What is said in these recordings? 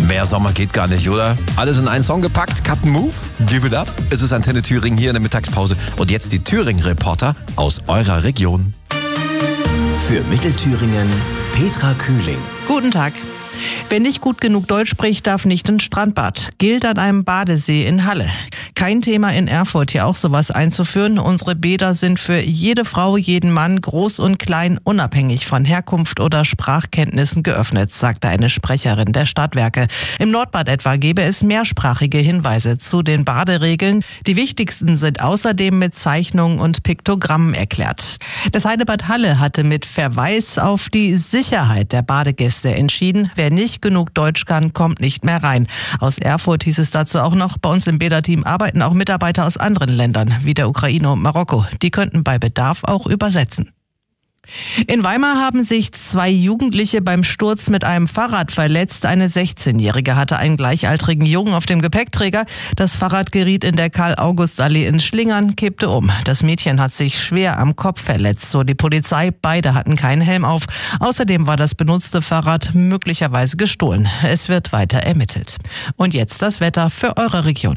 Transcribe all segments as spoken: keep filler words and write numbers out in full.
Mehr Sommer geht gar nicht, oder? Alles in einen Song gepackt, Cut and Move, Give It Up. Es ist Antenne Thüringen hier in der Mittagspause. Und jetzt die Thüringen-Reporter aus eurer Region. Für Mittelthüringen, Petra Kühling. Guten Tag. Wer nicht gut genug Deutsch spricht, darf nicht ins Strandbad. Gilt an einem Badesee in Halle. Kein Thema in Erfurt, hier auch sowas einzuführen. Unsere Bäder sind für jede Frau, jeden Mann, groß und klein, unabhängig von Herkunft oder Sprachkenntnissen geöffnet, sagte eine Sprecherin der Stadtwerke. Im Nordbad etwa gäbe es mehrsprachige Hinweise zu den Baderegeln. Die wichtigsten sind außerdem mit Zeichnungen und Piktogrammen erklärt. Das Heidebad Halle hatte mit Verweis auf die Sicherheit der Badegäste entschieden. Wer nicht genug Deutsch kann, kommt nicht mehr rein. Aus Erfurt hieß es dazu auch noch, bei uns im Bäderteam arbeiten auch Mitarbeiter aus anderen Ländern, wie der Ukraine und Marokko. Die könnten bei Bedarf auch übersetzen. In Weimar haben sich zwei Jugendliche beim Sturz mit einem Fahrrad verletzt. Eine sechzehnjährige hatte einen gleichaltrigen Jungen auf dem Gepäckträger. Das Fahrrad geriet in der Karl-August-Allee ins Schlingern, kippte um. Das Mädchen hat sich schwer am Kopf verletzt, so die Polizei. Beide hatten keinen Helm auf. Außerdem war das benutzte Fahrrad möglicherweise gestohlen. Es wird weiter ermittelt. Und jetzt das Wetter für eure Region.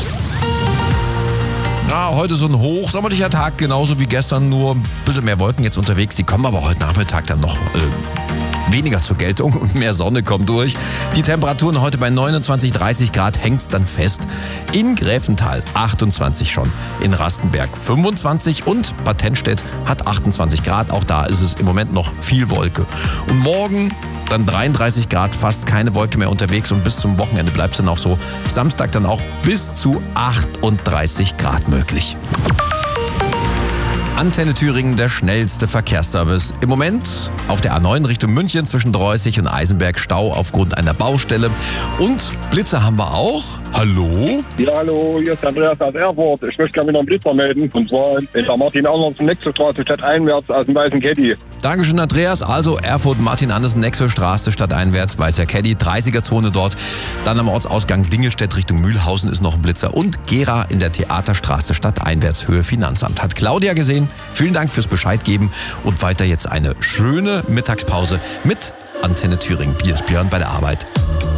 Ja, heute so ein hochsommerlicher Tag, genauso wie gestern, nur ein bisschen mehr Wolken jetzt unterwegs. Die kommen aber heute Nachmittag dann noch äh, weniger zur Geltung und mehr Sonne kommt durch. Die Temperaturen heute bei neunundzwanzig, dreißig Grad hängt's dann fest. In Gräfenthal achtundzwanzig schon, in Rastenberg fünfundzwanzig und Bad Tennstedt hat achtundzwanzig Grad. Auch da ist es im Moment noch viel Wolke. Und morgen dann dreiunddreißig Grad, fast keine Wolke mehr unterwegs und bis zum Wochenende bleibt es dann auch so. Samstag dann auch bis zu achtunddreißig Grad möglich. Antenne Thüringen, der schnellste Verkehrsservice. Im Moment auf der A neun Richtung München zwischen Dreußig und Eisenberg Stau aufgrund einer Baustelle. Und Blitzer haben wir auch. Hallo? Ja, hallo, hier ist Andreas aus Erfurt. Ich möchte gerne wieder einen Blitzer melden. Und zwar in der Martin-Andersen-Nexo-Straße stadteinwärts aus dem weißen Caddy. Dankeschön, Andreas. Also Erfurt, Martin-Andersen-Nexo-Straße stadteinwärts, weißer Caddy, dreißiger-Zone dort. Dann am Ortsausgang Dingelstedt Richtung Mühlhausen ist noch ein Blitzer. Und Gera in der Theaterstraße stadteinwärts Höhe Finanzamt. Hat Claudia gesehen. Vielen Dank fürs Bescheid geben. Und weiter jetzt eine schöne Mittagspause mit Antenne Thüringen. Hier ist Björn bei der Arbeit.